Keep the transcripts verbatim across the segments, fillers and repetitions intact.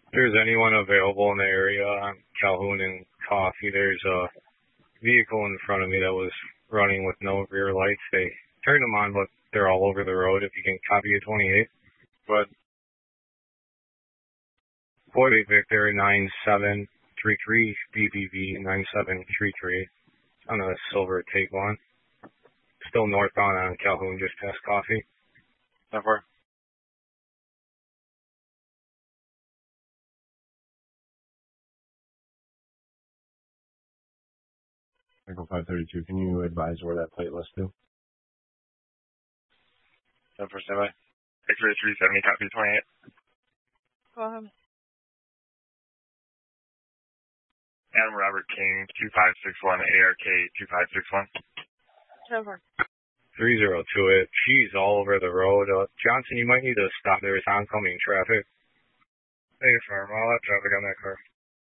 If there's anyone available in the area on Calhoun and Coffee, there's a vehicle in front of me that was running with no rear lights. They turned them on, but they're all over the road. If you can copy a twenty-eight. But Boy Victor nine seven three three, B B V nine seven three three on a silver take one. Still northbound on Calhoun, just past Coffee. ten four. Echo five thirty-two, can you advise where that plate lists to? ten four, standby. X-ray three seventy, copy twenty-eight. Go ahead. Adam Robert King, two five six one, A R K two five six one. ten four. three zero two it. She's all over the road. Uh, Johnson, you might need to stop. There's oncoming traffic. Hey, farm. All that traffic on that car.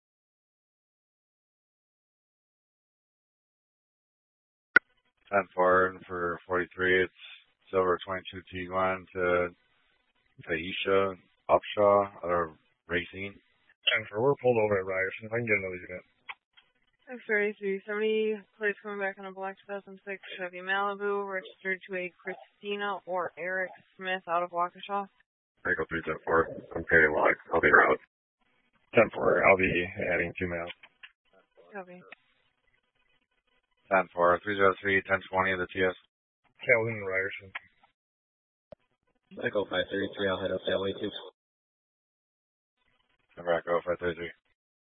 ten four for forty-three. It's silver twenty-two T one to Taisha Upshaw or Racing. ten four, we're pulled over at Ryerson. If I can get another unit. X thirty-three seventy, plates coming back on a black two thousand six Chevy Malibu, registered to a Christina or Eric Smith out of Waukesha. Echo three ten four. I'm paying log. I'll be route. ten four. I'll be adding two miles. Copy. ten four. three zero three, ten twenty of the T S. Calhoun Ryerson. Echo five thirty-three, I'll head up that way too. Echo five thirty-three.